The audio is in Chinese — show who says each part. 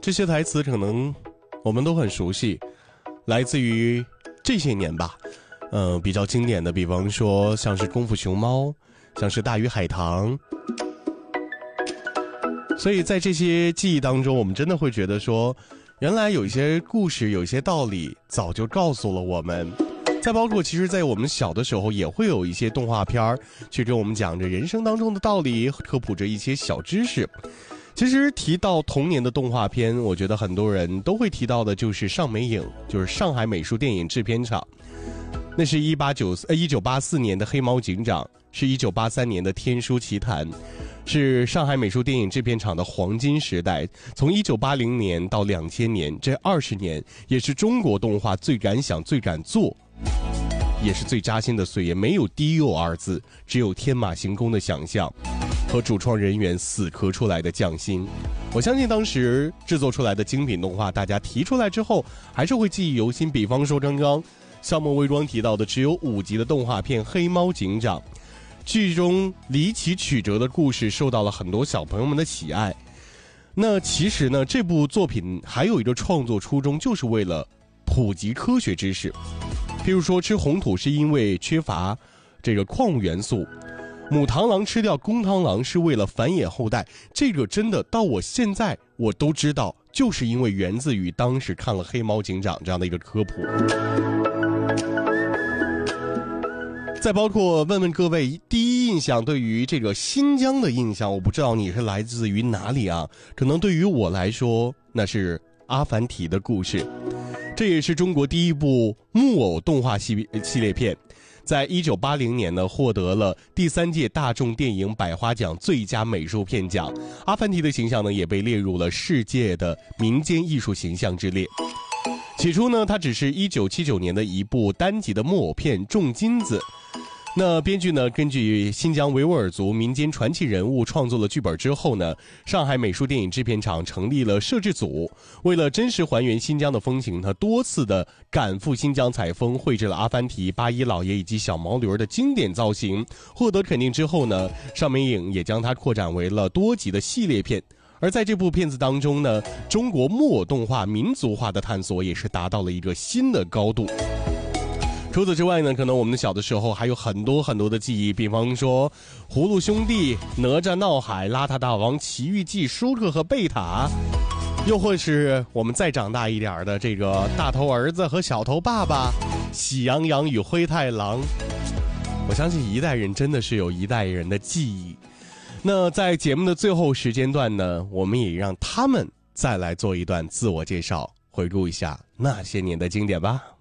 Speaker 1: 这些台词可能我们都很熟悉，来自于这些年吧。比较经典的，比方说像是功夫熊猫，像是大鱼海棠。所以在这些记忆当中，我们真的会觉得说，原来有一些故事，有一些道理早就告诉了我们。再包括其实在我们小的时候也会有一些动画片去跟我们讲着人生当中的道理，科普着一些小知识。其实提到童年的动画片，我觉得很多人都会提到的就是上美影，就是上海美术电影制片厂。那是1984年的黑猫警长，是1983年的天书奇谭，是上海美术电影制片厂的黄金时代。从1980年到2000年，这20年也是中国动画最敢想、最敢做，也是最扎心的岁月。没有低幼二字，只有天马行空的想象和主创人员死磕出来的匠心。我相信当时制作出来的精品动画，大家提出来之后还是会记忆犹新。比方说刚刚笑梦微光提到的只有5集的动画片《黑猫警长》，剧中离奇曲折的故事受到了很多小朋友们的喜爱。那其实呢，这部作品还有一个创作初衷，就是为了普及科学知识。譬如说吃红土是因为缺乏这个矿物元素，母螳螂吃掉公螳螂是为了繁衍后代。这个真的到我现在我都知道，就是因为源自于当时看了《黑猫警长》这样的一个科普。再包括问问各位第一印象，对于这个新疆的印象，我不知道你是来自于哪里啊？可能对于我来说，那是阿凡提的故事。这也是中国第一部木偶动画系列片，在1980年呢获得了第3届大众电影百花奖最佳美术片奖。阿凡提的形象呢也被列入了世界的民间艺术形象之列。起初呢，它只是1979年的一部单集的木偶片《种金子》。那编剧呢，根据新疆维吾尔族民间传奇人物创作了剧本之后呢，上海美术电影制片厂成立了摄制组，为了真实还原新疆的风情，他多次的赶赴新疆采风，绘制了阿凡提、八一老爷以及小毛驴的经典造型。获得肯定之后呢，上美影也将它扩展为了多集的系列片。而在这部片子当中呢，中国木偶动画民族化的探索也是达到了一个新的高度。除此之外呢，可能我们小的时候还有很多很多的记忆，比方说葫芦兄弟、哪吒闹海、邋遢大王、奇遇记、舒克和贝塔，又或是我们再长大一点的这个大头儿子和小头爸爸、喜羊羊与灰太狼。我相信一代人真的是有一代人的记忆。那在节目的最后时间段呢，我们也让他们再来做一段自我介绍，回顾一下那些年的经典吧。